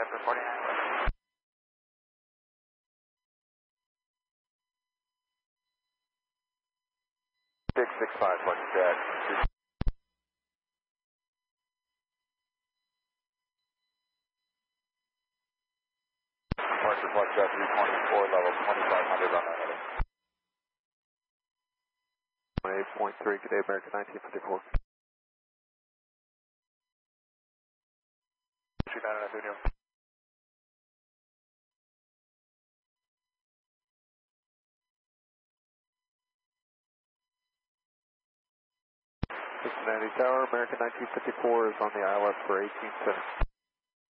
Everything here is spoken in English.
after 49. 665, Flex Jack. Departure Flex Jack 324, level 2500 on that heading. 8.3, good day, American 1954. 29 Antonio. Cincinnati Tower, American 1954 is on the ILS for 18 cents.